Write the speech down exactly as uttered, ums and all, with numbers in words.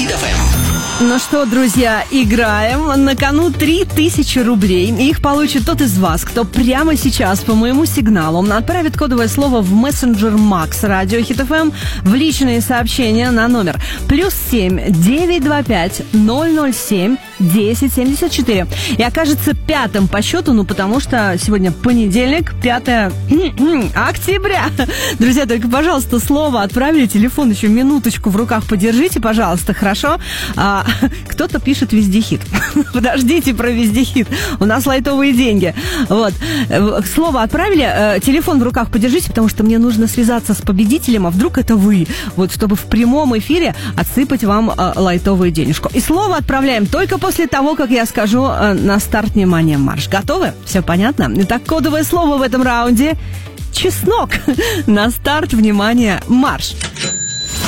Хит эф эм. Ну что, друзья, играем. На кону три тысячи рублей. Их получит тот из вас, кто прямо сейчас по моему сигналу отправит кодовое слово в мессенджер Макс Радио Хит эф эм в личные сообщения на номер плюс семь девятьсот двадцать пять ноль ноль семь десять семьдесят четыре. И окажется пятым по счету, ну потому что сегодня понедельник, пятое октября. Друзья, только, пожалуйста, слово отправили, телефон еще минуточку в руках подержите, пожалуйста, хорошо? А, кто-то пишет вездехит. Подождите про вездехит. У нас лайтовые деньги. Вот. Слово отправили, телефон в руках подержите, потому что мне нужно связаться с победителем, а вдруг это вы. Вот, чтобы в прямом эфире отсыпать вам лайтовую денежку. И слово отправляем только после того, как я скажу на старт, внимание, марш. Готовы? Все понятно? Итак, кодовое слово в этом раунде — чеснок. На старт, внимание, марш.